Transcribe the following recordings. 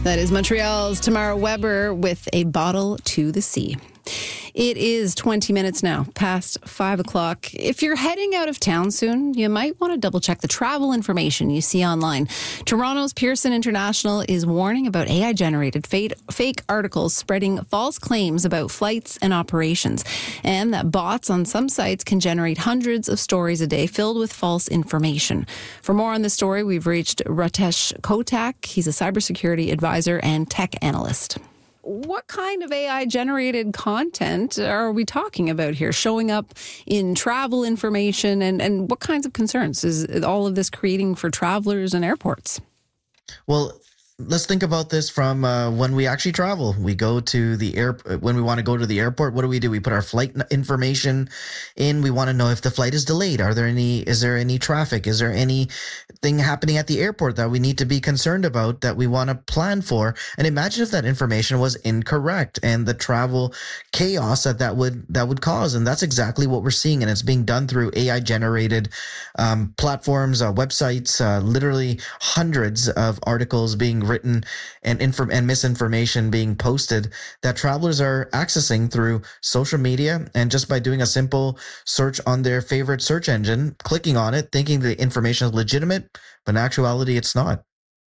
That is Montreal's Tamara Weber with A Bottle to the Sea. It is 20 minutes now past 5 o'clock. If you're heading out of town soon, you might want to double check the travel information you see online. Toronto's Pearson International is warning about AI-generated fake articles spreading false claims about flights and operations, and that bots on some sites can generate hundreds of stories a day filled with false information. For more on this story, we've reached Ratesh Kotak. He's a cybersecurity advisor and tech analyst. What kind of AI-generated content are we talking about here, showing up in travel information, and what kinds of concerns is all of this creating for travelers and airports? Well, let's think about this from when we actually travel. We go to the airport. When we want to go to the airport, what do? We put our flight information in. We want to know if the flight is delayed. Is there any traffic? Is there anything happening at the airport that we need to be concerned about, that we want to plan for? And imagine if that information was incorrect and the travel chaos that would cause. And that's exactly what we're seeing. And it's being done through AI generated platforms, websites, literally hundreds of articles being written and misinformation being posted that travelers are accessing through social media, and just by doing a simple search on their favorite search engine, clicking on it, thinking the information is legitimate, but in actuality it's not.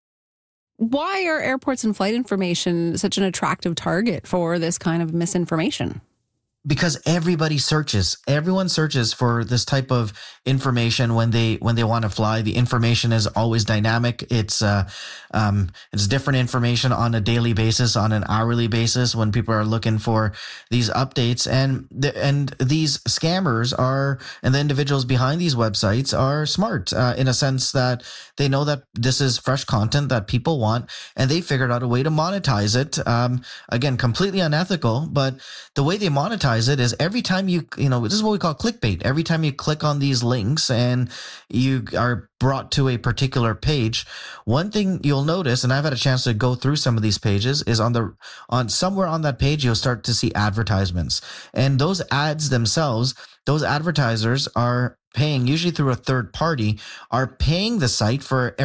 Why are airports and flight information such an attractive target for this kind of misinformation? Because everybody searches. Everyone searches for this type of information when they want to fly. The information is always dynamic. It's different information on a daily basis, on an hourly basis, when people are looking for these updates. And these scammers and the individuals behind these websites are smart in a sense that they know that this is fresh content that people want, and they figured out a way to monetize it. Again, completely unethical, but the way they monetize it is every time this is what we call clickbait. Every time you click on these links and you are brought to a particular page, one thing you'll notice, and I've had a chance to go through some of these pages, is on somewhere on that page you'll start to see advertisements, and those ads themselves, those advertisers are paying, usually through a third party, are paying the site for